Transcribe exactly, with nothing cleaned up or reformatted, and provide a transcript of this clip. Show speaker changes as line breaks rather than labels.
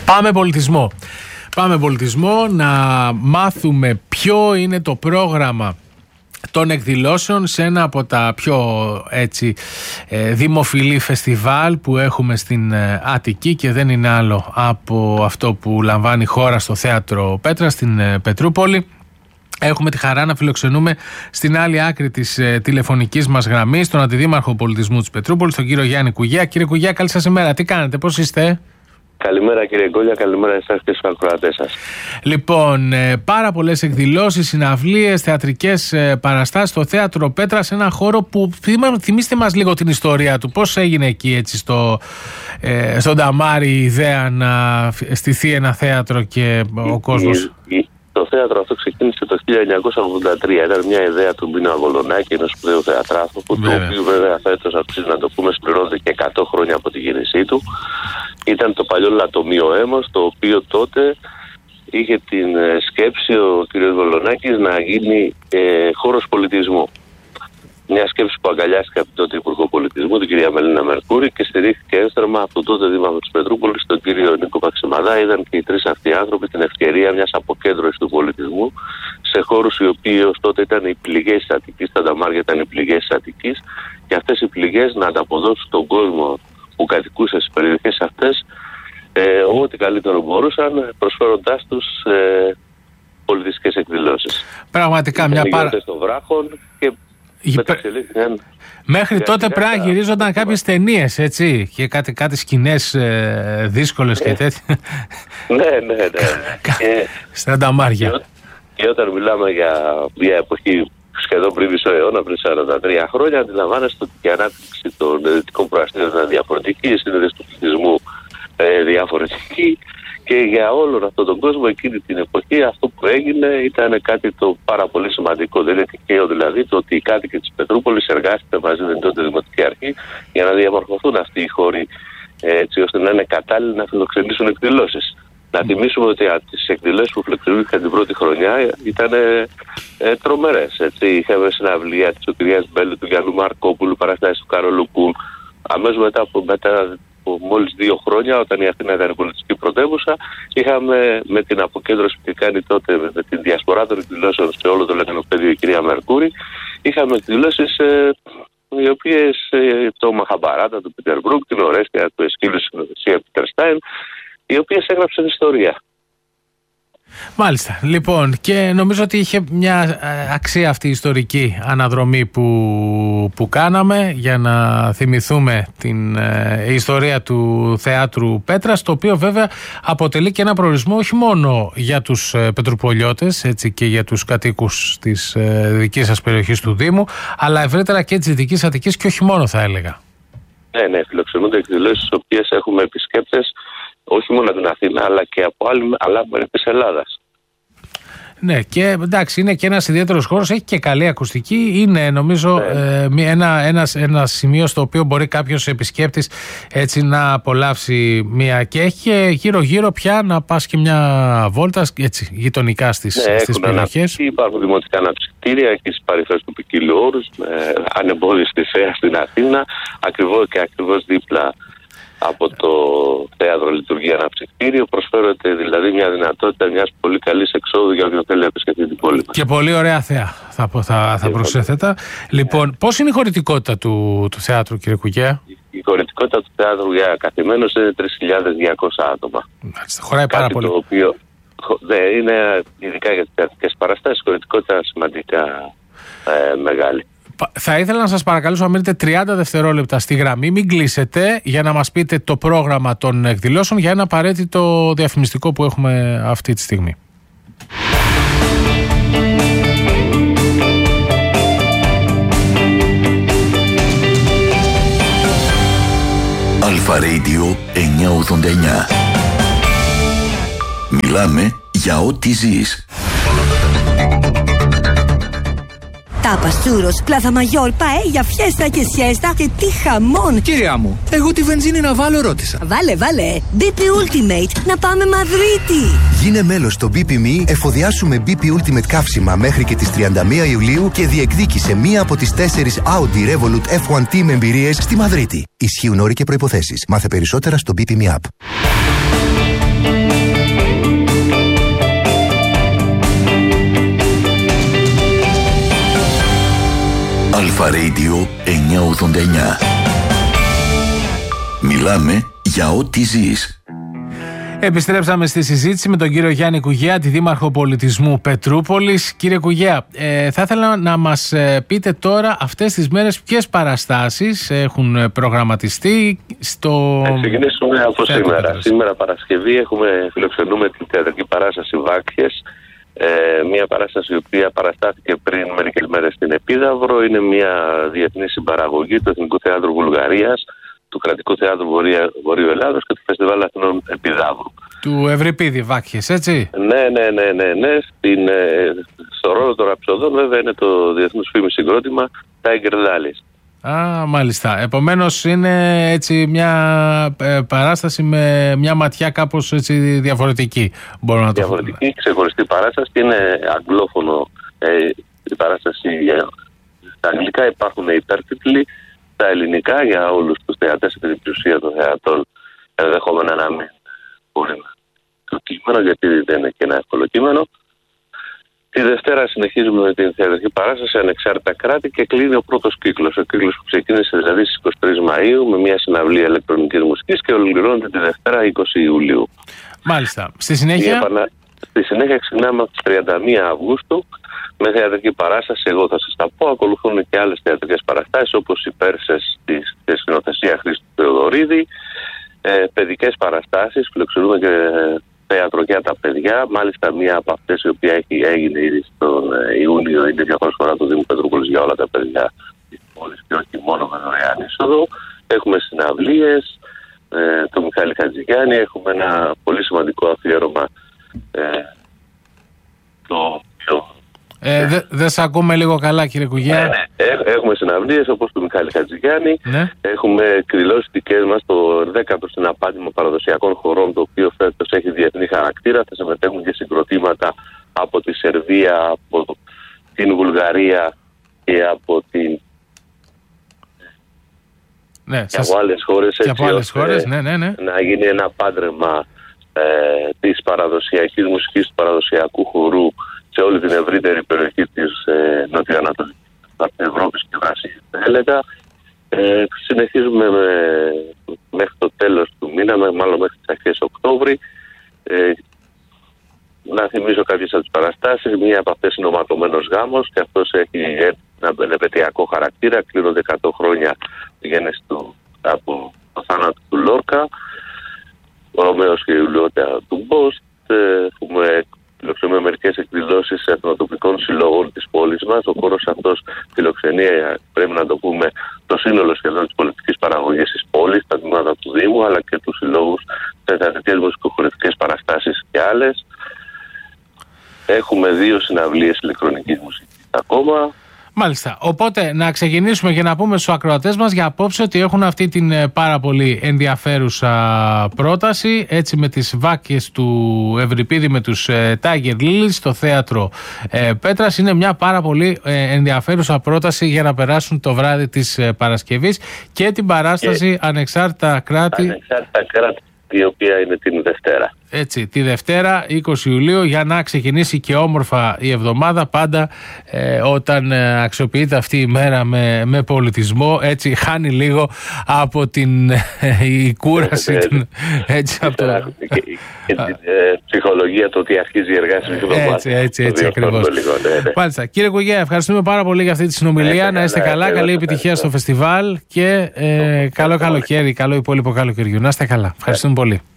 Πάμε πολιτισμό. Πάμε πολιτισμό, να μάθουμε ποιο είναι το πρόγραμμα των εκδηλώσεων σε ένα από τα πιο έτσι δημοφιλή φεστιβάλ που έχουμε στην Αττική, και δεν είναι άλλο από αυτό που λαμβάνει η χώρα στο Θέατρο Πέτρα στην Πετρούπολη. Έχουμε τη χαρά να φιλοξενούμε στην άλλη άκρη της ε, τηλεφωνικής μας γραμμής τον Αντιδήμαρχο Πολιτισμού της Πετρούπολης, τον κύριο Γιάννη Κουγιά. Κύριε Κουγιά, καλή σας ημέρα. Τι κάνετε, πώς είστε?
Καλημέρα κύριε Γκόλια, καλημέρα εσάς και στους ακροατές σας.
Λοιπόν, ε, πάρα πολλές εκδηλώσεις, συναυλίες, θεατρικές ε, παραστάσεις στο Θέατρο Πέτρα, σε ένα χώρο που θυμίστε μας λίγο την ιστορία του. Πώς έγινε εκεί έτσι στο, ε, στον Ταμάρι η ιδέα να στηθεί ένα θέατρο και ο κόσμος?
Το θέατρο αυτό ξεκίνησε το χίλια εννιακόσια ογδόντα τρία. Ήταν μια ιδέα του Μπίνα Βολονάκη, ενός σπουδαίου θεατράρχου, το οποίο βέβαια φέτος, αξίζει να το πούμε, συμπληρώνεται και εκατό χρόνια από τη γέννησή του. Ήταν το παλιό λατομείο Έμος, το οποίο τότε είχε την σκέψη ο κ. Βολονάκης να γίνει ε, χώρος πολιτισμού. Μια σκέψη που αγκαλιάστηκε από τον τότε Υπουργό Πολιτισμού, την κυρία Μελίνα Μερκούρη, και στηρίχθηκε έστρεμα από τον τότε Δήμαρχο της Πετρούπολης, τον κύριο Νίκο Παξιμαδά. Είδαν και οι τρεις αυτοί άνθρωποι την ευκαιρία μιας αποκέντρωσης του πολιτισμού σε χώρους οι οποίοι ως τότε ήταν οι πληγές της Αττικής, τα Νταμάρια ήταν οι πληγές της Αττικής, και αυτές οι πληγές να ανταποδώσουν στον κόσμο που κατοικούσε στις περιοχές αυτές ε, ό,τι καλύτερο μπορούσαν, προσφέροντάς τους ε, πολιτιστικές εκδηλώσεις.
Πραγματικά μια πάρα. Μέχρι τότε πρέπει να γυρίζονταν κάποιες ταινίες, έτσι, και κάτι, κάτι σκηνές ε, δύσκολες και τέτοια.
Ναι, ναι, ναι.
Στα Νταμάρια.
Και όταν μιλάμε για μια εποχή σχεδόν πριν μισό αιώνα, πριν σαράντα τρία χρόνια, αντιλαμβάνεστε ότι η ανάπτυξη των δυτικών προαστίων ήταν διαφορετική, η σύνδεση του πληθυσμού ε, διαφορετική. Και για όλον αυτόν τον κόσμο εκείνη την εποχή αυτό που έγινε ήταν κάτι το πάρα πολύ σημαντικό. Δεν είναι τυχαίο δηλαδή το ότι οι κάτοικοι της Πετρούπολης εργάστηκαν μαζί με την τότε Δημοτική Αρχή για να διαμορφωθούν αυτοί οι χώροι έτσι ώστε να είναι κατάλληλοι να φιλοξενήσουν εκδηλώσεις. Να θυμίσουμε ότι τις εκδηλώσεις που φιλοξενήθηκαν την πρώτη χρονιά ήταν ε, τρομερές. Έτσι. Είχαμε συναυλία της Οκυριάς Μπέλου, του Γιάννου Μαρκόπουλου, παραστάσεις του Καρόλου Κούν. Αμέσως μετά από μετά, μόλις δύο χρόνια, όταν η Αθήνα ήταν πολιτιστική πρωτεύουσα, είχαμε με την αποκέντρωση που κάνει τότε με την διασπορά των εκδηλώσεων σε όλο το λεκανοπέδιο η κυρία Μερκούρη, είχαμε εκδηλώσεις ε, οι οποίες ε, το Μαχαμπαράτα του Πίτερ Μπρουκ, την Ορέστια του Εσκύλου Συνοδοσία Πίτερ Στάιν, οι οποίες έγραψαν ιστορία.
Μάλιστα. Λοιπόν, και νομίζω ότι είχε μια αξία αυτή η ιστορική αναδρομή που, που κάναμε για να θυμηθούμε την ε, ιστορία του Θεάτρου Πέτρας, το οποίο βέβαια αποτελεί και ένα προορισμό όχι μόνο για τους ε, Πετρουπολιώτες, έτσι, και για τους κατοίκους της ε, δικής σας περιοχής του Δήμου, αλλά ευρύτερα και της Δυτικής Αττικής, και όχι μόνο, θα έλεγα.
Ναι, ναι, φιλοξενούνται εκδηλώσεις στις οποίες έχουμε επισκέπτες όχι μόνο από την Αθήνα, αλλά και από άλλα μέρη της Ελλάδας.
Ναι, και εντάξει, είναι και ένας ιδιαίτερος χώρος, έχει και καλή ακουστική. Είναι, νομίζω, ναι. ε, ένα, ένα, ένα σημείο στο οποίο μπορεί κάποιος επισκέπτης έτσι να απολαύσει μια. Και έχει και γύρω-γύρω πια να πας και μια βόλτα έτσι, γειτονικά στις,
ναι,
στις περιοχές.
Υπάρχουν δημοτικά αναψυκτήρια και στις παρυφές του ποικίλου όρους, ε, ανεμπόδιστη θέα στην Αθήνα, ακριβώς και ακριβώς δίπλα από το θέατρο λειτουργεί ένα ψυχτήριο. Προσφέρεται δηλαδή μια δυνατότητα μιας πολύ καλής εξόδου για όποιον θέλει να επισκεφτεί την πόλη μας.
Και πολύ ωραία θέα, θα, θα, θα προσέθετα. Λοιπόν, πώς είναι η χωρητικότητα του, του θεάτρου, κύριε Κουγιά?
Η, η χωρητικότητα του θεάτρου για καθημένος είναι τρεις χιλιάδες διακόσια άτομα.
Μάλιστα, χωράει πάρα
Κάτι
πολύ.
Το οποίο δε, είναι ειδικά για τις θεατρικές παραστάσεις, η χωρητικότητα σημαντικά ε, μεγάλη.
Θα ήθελα να σας παρακαλέσω να μείνετε τριάντα δευτερόλεπτα στη γραμμή, μην κλείσετε, για να μας πείτε το πρόγραμμα των εκδηλώσεων για ένα απαραίτητο διαφημιστικό που έχουμε αυτή τη στιγμή.
Αλφα Radio εννιακόσια ογδόντα εννιά. Μιλάμε για ό,τι ζεις.
Τάπας, τσούρος, πλάθα μαγιόρ, παέλια, φιέστα και σιέστα και τι χαμόν!
Κυρία μου, εγώ τη βενζίνη να βάλω ρώτησα.
Βάλε, βάλε! μπι πι Ultimate, να πάμε Μαδρίτη!
Γίνε μέλος στο μπι πι εμ ι, εφοδιάσου με μπι πι Ultimate καύσιμα μέχρι και τις τριάντα μία Ιουλίου και διεκδίκησε μία από τις τέσσερις Audi Revolut εφ ουάν Team εμπειρίες στη Μαδρίτη. Ισχύουν όροι και προϋποθέσεις. Μάθε περισσότερα στο μπι πι εμ ι App.
Αλφα Radio εννιακόσια ογδόντα εννιά. Μιλάμε για ό,τι ζεις.
Επιστρέψαμε στη συζήτηση με τον κύριο Γιάννη Κουγέα, τη Δήμαρχο Πολιτισμού Πετρούπολης. Κύριε Κουγέα, ε, θα ήθελα να μας ε, πείτε τώρα αυτές τις μέρες ποιες παραστάσεις έχουν προγραμματιστεί στο...
Θα ξεκινήσουμε από σήμερα. Σήμερα Παρασκευή έχουμε φιλοξενούμε την θεατρική παράσταση Βάκχες. Ε, μια παράσταση η οποία παραστάθηκε πριν μερικές μέρες στην Επίδαυρο. Είναι μια διεθνή συμπαραγωγή του Εθνικού Θεάτρου Βουλγαρίας, του Κρατικού Θεάτρου Βορείου Ελλάδος και του Φεστιβάλ Αθηνών Επιδαύρου.
Του Ευρυπίδη Βάκχες, έτσι.
Ναι, ναι, ναι, ναι. ναι. Στην, ε, στο ρόλο των ραψοδών βέβαια είναι το διεθνούς φήμη συγκρότημα Tiger Lalies.
Α, μάλιστα. Επομένως είναι έτσι μια ε, παράσταση με μια ματιά κάπως έτσι διαφορετική. Μπορώ να το
διαφορετική, πούμε. Ξεχωριστή παράσταση. Είναι αγγλόφωνο ε, η παράσταση. Στα αγγλικά υπάρχουν υπέρτιτλοι. Στα ελληνικά για όλους τους θεατές, την πλειοψηφία των θεατών ενδεχόμενα να μην μπορεί να το κείμενο, γιατί δεν είναι και ένα εύκολο κείμενο. Τη Δευτέρα συνεχίζουμε με την θεατρική παράσταση Ανεξάρτητα Κράτη και κλείνει ο πρώτος κύκλος. Ο κύκλος που ξεκίνησε δηλαδή στις είκοσι τρεις Μαΐου με μια συναυλία ηλεκτρονικής μουσικής και ολοκληρώνεται τη Δευτέρα είκοσι Ιουλίου.
Μάλιστα. Στη συνέχεια.
Επανα... Στη συνέχεια ξεκινάμε από τις τριάντα μία Αυγούστου με θεατρική παράσταση. Εγώ θα σας τα πω. Ακολουθούν και άλλες θεατρικές παραστάσεις όπως οι Πέρσες της σκηνοθεσία Χρήστου Θεοδωρίδη. Ε, παιδικές παραστάσεις. Φιλοξενούμε και θέατρο για τα παιδιά. Μάλιστα, μία από αυτές η οποία έχει, έγινε ήδη τον Ιούνιο είναι διαχωρισμένα του Δήμου Πετρούπολης για όλα τα παιδιά της πόλης και όχι μόνο με δωρεάν είσοδο. Έχουμε συναυλίες, ε, το Μιχάλη Χατζηγιάννη. Έχουμε ένα πολύ σημαντικό αφιέρωμα. Ε, το πιο...
Ε, δεν δε σε ακούμε λίγο καλά, κύριε Κουγέα.
Ναι, ναι. Έχουμε συναυλίες όπως του Μιχάλη Χατζηγιάννη.
Ναι.
Έχουμε εκδηλώσει δικές μας το δέκατο συναπάτημα παραδοσιακών χωρών, το οποίο φέτος έχει διεθνή χαρακτήρα. Θα συμμετέχουν και συγκροτήματα από τη Σερβία, από την Βουλγαρία και από την...
Ναι,
και
σας...
από άλλες χώρες,
και από άλλες χώρες, ναι, ναι, ναι.
να γίνει ένα πάντρεμα ε, της παραδοσιακής μουσικής, του παραδοσιακού χορού σε όλη την ευρύτερη περιοχή της ε, Νοτιοανατολικής Ευρώπης και Βρασίας, θα έλεγα. Ε, συνεχίζουμε με, μέχρι το τέλος του μήνα, μάλλον μέχρι τις αρχές Οκτώβρη. Ε, να θυμίσω κάποιες από τις παραστάσεις. Μία από αυτές είναι ο Ματωμένος Γάμος και αυτός έχει ένα επαιτειακό χαρακτήρα. Κλείνονται εκατό χρόνια τη γέννηση του από το θάνατο του Λόρκα. Ο Ρωμαίος και η Ιουλιότητα του Μπόστ. Έχουμε φιλοξενούμε μερικές εκδηλώσεις εθνοτοπικών συλλόγων της πόλης μας. Ο χώρος αυτός φιλοξενεί, πρέπει να το πούμε, το σύνολο σχεδόν της πολιτικής παραγωγής της πόλης, τα τμήματα του Δήμου, αλλά και τους συλλόγους, σε θεατρικές μουσικοχορευτικές παραστάσεις και άλλες. Έχουμε δύο συναυλίες ηλεκτρονικής μουσικής ακόμα.
Μάλιστα. Οπότε να ξεκινήσουμε και να πούμε στους ακροατές μας για απόψε ότι έχουν αυτή την πάρα πολύ ενδιαφέρουσα πρόταση, έτσι, με τις Βάκχες του Ευρυπίδη με τους ε, Tiger Lilies στο θέατρο ε, Πέτρας. Είναι μια πάρα πολύ ε, ενδιαφέρουσα πρόταση για να περάσουν το βράδυ της ε, Παρασκευής και την παράσταση και Ανεξάρτητα Κράτη.
Ανεξάρτητα Κράτη, η οποία είναι την Δευτέρα.
Έτσι, τη Δευτέρα είκοσι Ιουλίου, για να ξεκινήσει και όμορφα η εβδομάδα. Πάντα ε, όταν ε, αξιοποιείται αυτή η μέρα με, με πολιτισμό, έτσι χάνει λίγο από την ε, η κούραση. την, έτσι, από το...
και, και την ε, ψυχολογία το ότι αρχίζει η εργάσιμη εβδομάδα.
Έτσι, έτσι, έτσι ακριβώς. Μάλιστα. Κύριε Κουγέα, ευχαριστούμε πάρα πολύ για αυτή τη συνομιλία. Να είστε καλά, καλή επιτυχία στο φεστιβάλ και ε, καλό καλοκαίρι, καλό υπόλοιπο καλοκαιριού. Να είστε καλά. Ευχαριστούμε πολύ.